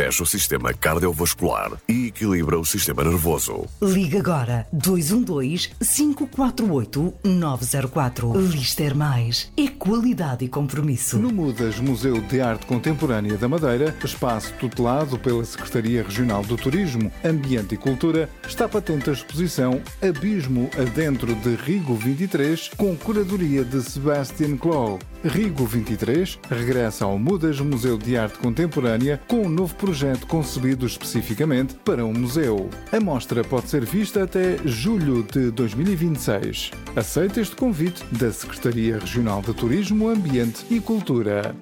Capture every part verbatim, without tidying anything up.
protege o sistema cardiovascular e equilibra o sistema nervoso. Liga agora dois um dois, cinco quatro oito, nove zero quatro. Lister Mais é qualidade e compromisso. No Mudas Museu de Arte Contemporânea da Madeira, espaço tutelado pela Secretaria Regional do Turismo, Ambiente e Cultura, está patente a exposição Abismo Adentro de Rigo vinte e três, com curadoria de Sebastian Clow. Rigo vinte e três regressa ao Mudas Museu de Arte Contemporânea com um novo projeto concebido especificamente para um museu. A mostra pode ser vista até julho de dois mil e vinte e seis. Aceita este convite da Secretaria Regional de Turismo, Ambiente e Cultura.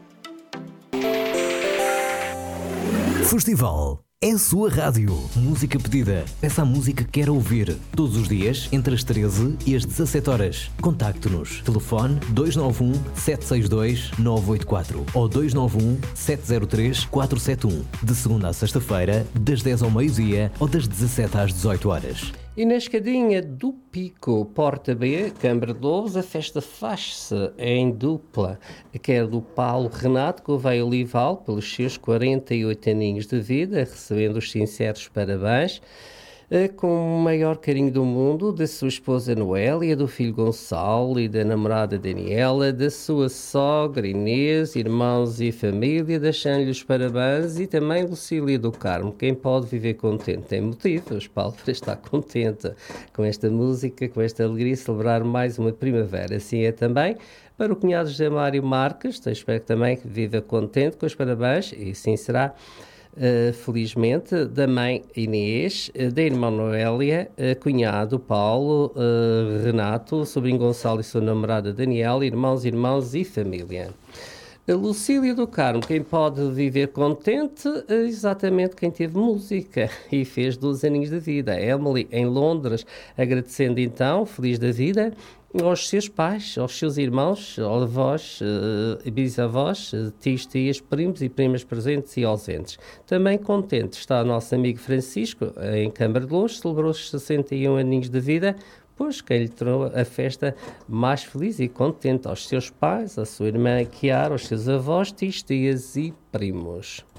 Festival é a sua rádio. Música pedida. Peça a música que quer ouvir. Todos os dias, entre as treze e as dezassete horas. Contacte-nos. Telefone dois nove um, sete seis dois, nove oito quatro ou dois nove um, sete zero três, quatro sete um. De segunda a sexta-feira, das dez ao meio-dia ou das dezassete às dezoito horas. E na escadinha do Pico, Porta B, Câmara de Lobos, a festa faz-se em dupla, quer do Paulo Renato Gouveia Olival, pelos seus quarenta e oito aninhos de vida, recebendo os sinceros parabéns, com o maior carinho do mundo, da sua esposa Noélia, do filho Gonçalo e da namorada Daniela, da sua sogra Inês, irmãos e família, deixando-lhe os parabéns, e também Lucília do Carmo. Quem pode viver contente tem motivos, Paulo, para estar contente com esta música, com esta alegria, celebrar mais uma primavera. Assim é também para o cunhado José Mário Marques, espero que também viva contente com os parabéns, e assim será. Uh, felizmente, da mãe Inês, uh, da irmã Noélia, uh, cunhado Paulo, uh, Renato, sobrinho Gonçalo e sua namorada Daniela, irmãos, irmãos e família. A Lucília do Carmo, quem pode viver contente, uh, exatamente quem teve música e fez doze aninhos de vida. Emily, em Londres, agradecendo então, feliz da vida, aos seus pais, aos seus irmãos, aos avós, uh, bisavós, uh, tios, tias, primos e primas presentes e ausentes. Também contente está o nosso amigo Francisco, em Câmara de Lobos, celebrou os sessenta e um aninhos de vida, pois quem lhe tornou a festa mais feliz e contente, aos seus pais, à sua irmã Chiara, aos seus avós, tios, tias e primos.